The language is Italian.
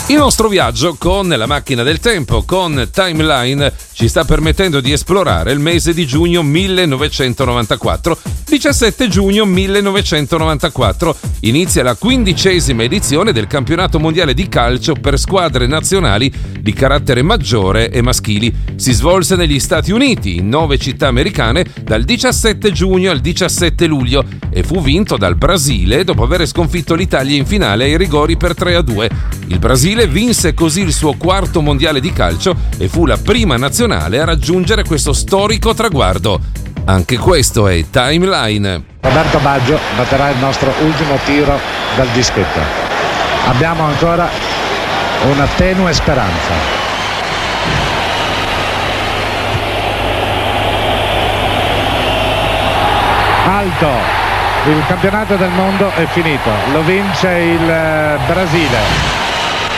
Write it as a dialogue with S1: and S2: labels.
S1: Il nostro viaggio con la macchina del tempo, con Timeline, ci sta permettendo di esplorare il mese di giugno 1994. 17 giugno 1994 inizia la 15ª edizione del campionato mondiale di calcio per squadre nazionali di carattere maggiore e maschili. Si svolse negli Stati Uniti, in 9 città americane, dal 17 giugno al 17 luglio e fu vinto dal Brasile dopo aver sconfitto l'Italia in finale ai rigori per 3-2. Il Brasile vinse così il suo 4º mondiale di calcio e fu la prima nazionale a raggiungere questo storico traguardo. Anche questo è Timeline.
S2: Roberto Baggio batterà il nostro ultimo tiro dal dischetto. Abbiamo ancora una tenue speranza. Alto. Il campionato del mondo è finito, lo vince il Brasile.